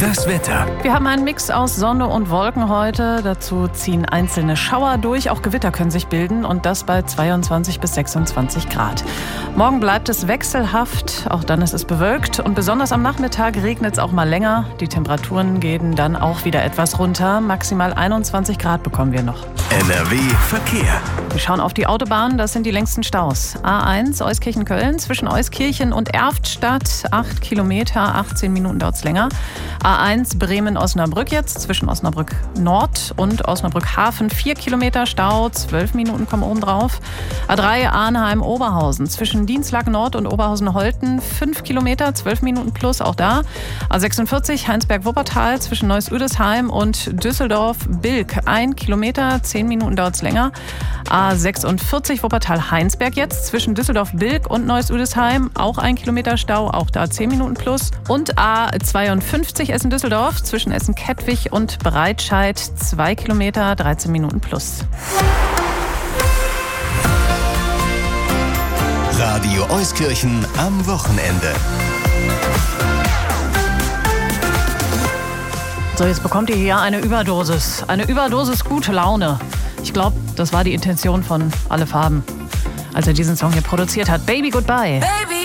Das Wetter. Wir haben einen Mix aus Sonne und Wolken heute. Dazu ziehen einzelne Schauer durch. Auch Gewitter können sich bilden und das bei 22 bis 26 Grad. Morgen bleibt es wechselhaft. Auch dann ist es bewölkt. Und besonders am Nachmittag regnet es auch mal länger. Die Temperaturen gehen dann auch wieder etwas runter. Maximal 21 Grad bekommen wir noch. NRW Verkehr. Wir schauen auf die Autobahn. Das sind die längsten Staus. A1 Euskirchen-Köln zwischen Euskirchen und Erftstadt. 8 Kilometer, 18 Minuten dauert es länger. A1 Bremen-Osnabrück jetzt zwischen Osnabrück Nord und Osnabrück Hafen 4 Kilometer Stau, 12 Minuten kommen oben drauf. A3 Arnheim-Oberhausen zwischen Dienstlag Nord und Oberhausen-Holten 5 Kilometer, 12 Minuten plus, auch da. A46 Heinsberg-Wuppertal zwischen Neuss-Üdesheim und Düsseldorf-Bilk 1 Kilometer, 10 Minuten dauert es länger. A46 Wuppertal-Heinsberg jetzt zwischen Düsseldorf-Bilk und Neuss-Üdesheim auch 1 Kilometer Stau, auch da 10 Minuten plus. Und A52 Essen-Düsseldorf zwischen Essen-Kettwig und Breitscheid 2 Kilometer, 13 Minuten plus. Radio Euskirchen am Wochenende. So, jetzt bekommt ihr hier eine Überdosis. Eine Überdosis gute Laune. Ich glaube, das war die Intention von Alle Farben, als er diesen Song hier produziert hat. Baby Goodbye.